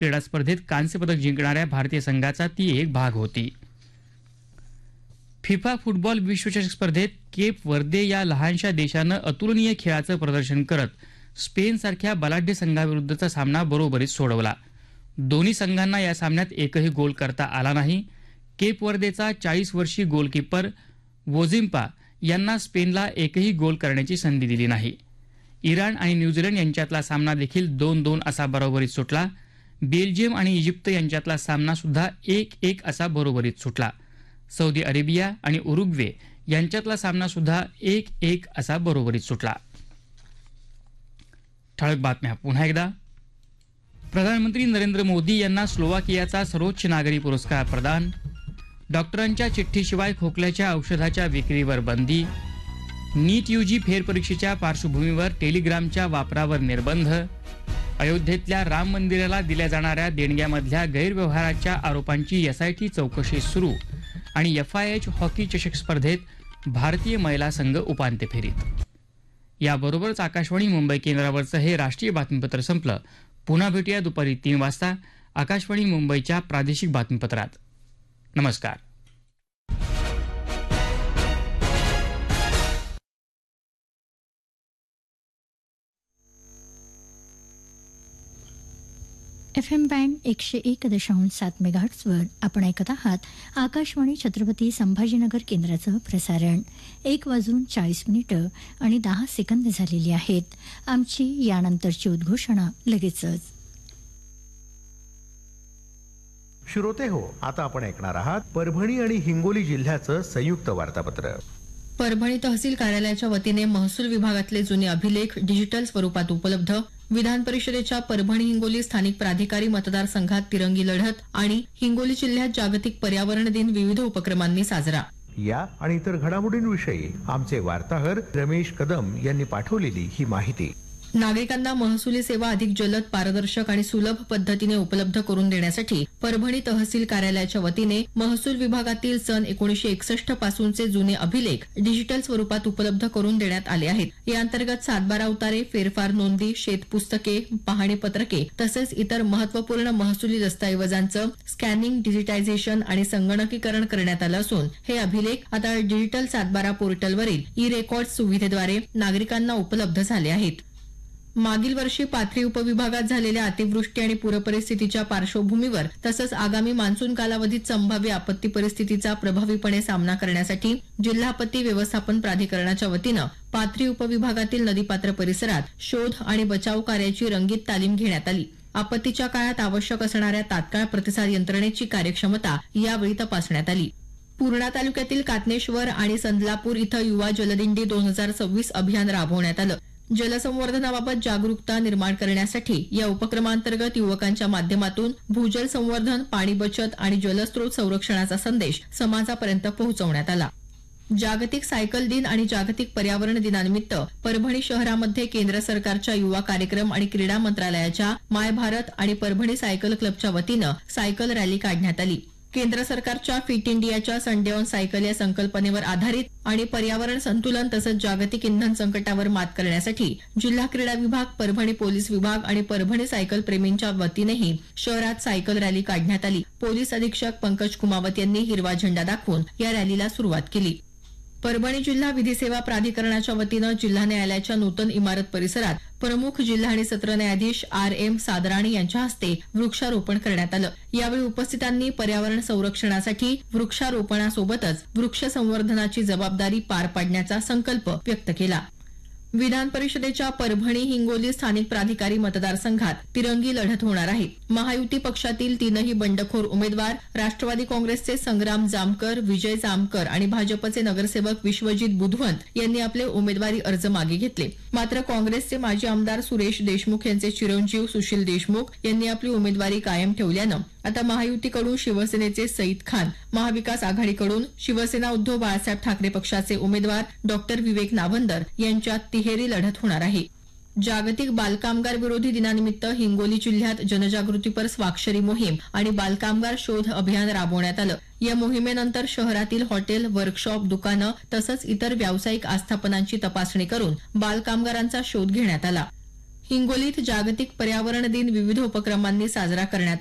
क्रीडा स्पर्धेत कांस्य पदक जिंकणाऱ्या भारतीय संघाचा ती एक भाग होती. फिफा फुटबॉल विश्वचषक स्पर्धेत केप वर्दे या लहानशा देशानं अतुलनीय खेळाचं प्रदर्शन करत स्पेनसारख्या बलाढ्य संघाविरुद्धचा सामना बरोबरीत सोडवला. दोन्ही संघांना या सामन्यात एकही गोल करता आला नाही. केप वर्देचा 40 वर्षीय गोलकीपर वोझिम्पा यांना स्पेनला एकही गोल करण्याची संधी दिली नाही. इराण आणि न्यूझीलंड यांच्यातला सामना देखील 2-2 असा बरोबरीत सुटला. बेल्जियम आणि इजिप्त यांच्यातला सामना सुद्धा 1-1 असा बरोबरीत सुटला. सौदी अरेबिया आणि उरुग्वे यांच्यातला सामना सुद्धा 1-1 असा बरोबरीत सुटला. ठळक बातम्या पुन्हा एकदा. प्रधानमंत्री नरेंद्र मोदी यांना स्लोवाकियाचा सर्वोच्च नागरी पुरस्कार प्रदान. डॉक्टरांच्या चिठ्ठीशिवाय खोकल्याच्या औषधाच्या विक्रीवर बंदी. नीट यूजी फेरपरीक्षेच्या पार्श्वभूमीवर टेलिग्रामच्या वापरावर निर्बंध. अयोध्येतल्या राम मंदिराला दिल्या जाणाऱ्या देणग्यामधल्या गैरव्यवहाराच्या आरोपांची एसआयटी चौकशी सुरू. आणि FIH हॉकी चषक स्पर्धेत भारतीय महिला संघ उपांत्य फेरीत. याबरोबरच आकाशवाणी मुंबई केंद्रावरचं हे राष्ट्रीय बातमीपत्र संपलं. पुन्हा भेटूया दुपारी 3 वाजता आकाशवाणी मुंबईच्या प्रादेशिक बातमीपत्रात. नमस्कार. FM बँड 101.7 मेगाहर्ट्झवर आपण ऐकत आहात आकाशवाणी छत्रपती संभाजीनगर केंद्राचं प्रसारण. 1:40 आणि 10 सेकंद झालेली आहेत. आमची यानंतरची उद्घोषणा लगेचच. श्रोते हो, आता आपण ऐकणार आहात परभणी आणि हिंगोली जिल्ह्याचं संयुक्त वार्तापत्र. परभणी तहसील कार्यालयाच्या वतीने महसूल विभागातले जुने अभिलेख डिजिटल स्वरूपात उपलब्ध. विधान परिषदेच्या परभणी हिंगोली स्थानिक प्राधिकारी मतदारसंघात तिरंगी लढत आणि हिंगोली जिल्ह्यात जागतिक पर्यावरण दिन विविध उपक्रमांनी साजरा. या आणि इतर घडामोडींविषयी आमचे वार्ताहर रमेश कदम यांनी पाठवलेली ही माहिती. नागरिकांना महसुली सेवा अधिक जलद, पारदर्शक आणि सुलभ पद्धतीने उपलब्ध करून देण्यासाठी परभणी तहसील कार्यालयाच्या वतीने महसूल विभागातील सन 1961 पासूनचे जुने अभिलेख डिजिटल स्वरूपात उपलब्ध करून देण्यात आले आहेत. या अंतर्गत 7/12 उतारे, फेरफार नोंदी, शेतपुस्तके, पाहणी पत्रके तसेच इतर महत्वपूर्ण महसुली दस्तऐवजांचं स्कॅनिंग, डिजिटायझेशन आणि संगणकीकरण करण्यात आलं असून हे अभिलेख आता डिजिटल 7/12 पोर्टलवरील ई-रेकॉर्ड सुविधेद्वारे नागरिकांना उपलब्ध झाले आहेत. मागील वर्षी पाथरी उपविभागात झालेल्या अतिवृष्टी आणि पूरपरिस्थितीच्या पार्श्वभूमीवर तसंच आगामी मान्सून कालावधीत संभाव्य आपत्ती परिस्थितीचा प्रभावीपणे सामना करण्यासाठी जिल्हा आपत्ती व्यवस्थापन प्राधिकरणाच्या वतीनं पाथरी उपविभागातील नदीपात्र परिसरात शोध आणि बचाव कार्याची रंगीत तालीम घेण्यात आली. आपत्तीच्या काळात आवश्यक असणाऱ्या तात्काळ प्रतिसाद यंत्रणेची कार्यक्षमता यावेळी तपासण्यात आली. पूर्णा तालुक्यातील कातनेश्वर आणि संदलापूर इथं युवा जलदिंडी 2026 अभियान राबवण्यात आलं. जलसंवर्धनाबाबत जागरूकता निर्माण करण्यासाठी या उपक्रमांतर्गत युवकांच्या माध्यमातून भूजल संवर्धन, पाणी बचत आणि जलस्रोत संरक्षणाचा संदेश समाजापर्यंत पोहोचवण्यात आला. जागतिक सायकल दिन आणि जागतिक पर्यावरण दिनानिमित्त परभणी शहरामध्ये केंद्र सरकारच्या युवा कार्यक्रम आणि क्रीडा मंत्रालयाच्या माय भारत आणि परभणी सायकल क्लबच्या वतीनं सायकल रॅली काढण्यात आली. केंद्र सरकारच्या फिट इंडियाच्या संडे ऑन सायकल या संकल्पनेवर आधारित आणि पर्यावरण संतुलन तसंच जागतिक इंधन संकटावर मात करण्यासाठी जिल्हा क्रीडा विभाग, परभणी पोलीस विभाग आणि परभणी सायकल प्रेमींच्या वतीनेही शहरात सायकल रॅली काढण्यात आली. पोलीस अधीक्षक पंकज कुमावत यांनी हिरवा झेंडा दाखवून या रॅलीला सुरुवात केली. परभणी जिल्हा विधी सेवा प्राधिकरणाच्या वतीनं जिल्हा न्यायालयाच्या नूतन इमारत परिसरात प्रमुख जिल्हा आणि सत्र न्यायाधीश RM सादराणी यांच्या हस्ते वृक्षारोपण करण्यात आलं. यावेळी उपस्थितांनी पर्यावरण संरक्षणासाठी वृक्षारोपणासोबतच वृक्ष संवर्धनाची जबाबदारी पार पाडण्याचा संकल्प व्यक्त केला. विधान परिषदेच्या परभणी हिंगोली स्थानिक प्राधिकारी मतदारसंघात तिरंगी लढत होणार आहे. महायुती पक्षातील 3ही बंडखोर उमेदवार राष्ट्रवादी काँग्रेसचे संग्राम जामकर, विजय जामकर आणि भाजपचे नगरसेवक विश्वजित बुधवंत यांनी आपले उमेदवारी अर्ज मागे घेतले. मात्र काँग्रेसचे माजी आमदार सुरेश देशमुख यांचे चिरंजीव सुशील देशमुख यांनी आपली उमेदवारी कायम ठेवल्यानं आता महायुतीकडून शिवसेनेचे सईद खान, महाविकास आघाडीकडून शिवसेना उद्धव बाळासाहेब ठाकरे पक्षाचे उमेदवार डॉक्टर विवेक नावंदर यांच्यात तिहेरी लढत होणार आहे. जागतिक बालकामगार विरोधी दिनानिमित्त हिंगोली जिल्ह्यात जनजागृतीपर स्वाक्षरी मोहीम आणि बालकामगार शोध अभियान राबवण्यात आलं. या मोहिमेनंतर शहरातील हॉटेल, वर्कशॉप, दुकानं तसंच इतर व्यावसायिक आस्थापनांची तपासणी करून बालकामगारांचा शोध घेण्यात आला. हिंगोलीत जागतिक पर्यावरण दिन विविध उपक्रमांनी साजरा करण्यात